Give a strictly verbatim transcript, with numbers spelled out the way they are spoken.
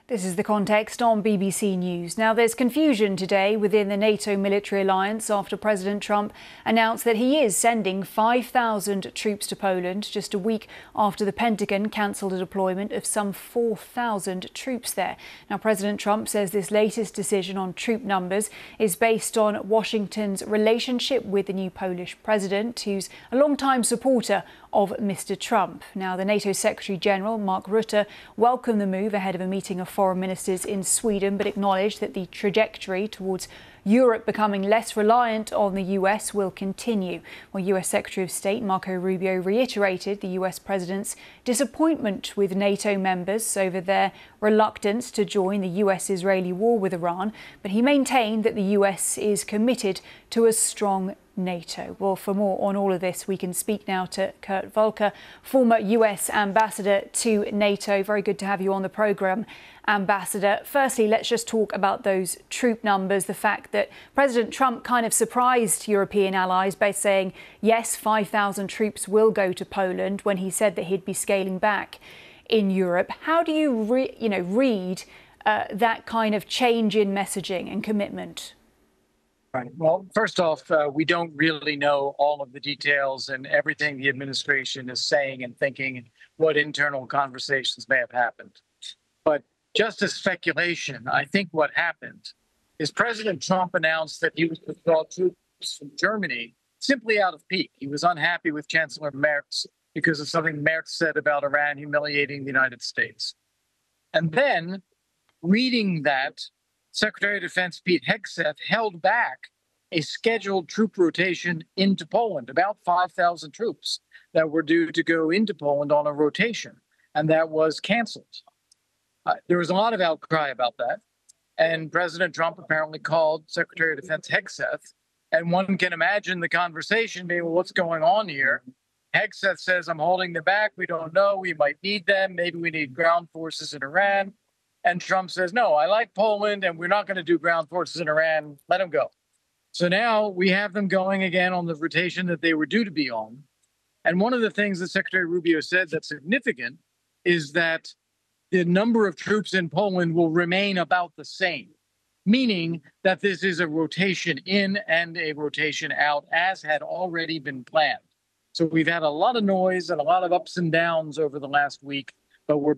This is The Context on B B C News. Now, there's confusion today within the NATO military alliance after President Trump announced that he is sending five thousand troops to Poland just a week after the Pentagon cancelled a deployment of some four thousand troops there. Now, President Trump says this latest decision on troop numbers is based on Washington's relationship with the new Polish president, who's a long-time supporter of Mister Trump. Now, the NATO Secretary General, Mark Rutte, welcomed the move ahead of a meeting of foreign ministers in Sweden, but acknowledged that the trajectory towards Europe becoming less reliant on the U S will continue. Well, U S Secretary of State Marco Rubio reiterated the U S president's disappointment with NATO members over their reluctance to join the U S-Israeli war with Iran, but he maintained that the U S is committed to a strong NATO. Well, for more on all of this, we can speak now to Kurt Volker, former U S ambassador to NATO. Very good to have you on the programme, Ambassador. Firstly, let's just talk about those troop numbers, the fact that President Trump kind of surprised European allies by saying, yes, five thousand troops will go to Poland when he said that he'd be scaling back in Europe. How do you, re you know, read uh, that kind of change in messaging and commitment? Right. Well, first off, uh, we don't really know all of the details and everything the administration is saying and thinking and what internal conversations may have happened. But just as speculation, I think what happened is President Trump announced that he would withdraw troops from Germany simply out of pique. He was unhappy with Chancellor Merz because of something Merz said about Iran humiliating the United States. And then, reading that, Secretary of Defense Pete Hegseth held back a scheduled troop rotation into Poland, about five thousand troops that were due to go into Poland on a rotation, and that was canceled. Uh, there was a lot of outcry about that, and President Trump apparently called Secretary of Defense Hegseth, and one can imagine the conversation being, well, what's going on here? Hegseth says, I'm holding them back. We don't know. We might need them. Maybe we need ground forces in Iran. And Trump says, no, I like Poland, and we're not going to do ground forces in Iran. Let them go. So now we have them going again on the rotation that they were due to be on. And one of the things that Secretary Rubio said that's significant is that the number of troops in Poland will remain about the same, meaning that this is a rotation in and a rotation out, as had already been planned. So we've had a lot of noise and a lot of ups and downs over the last week, but we're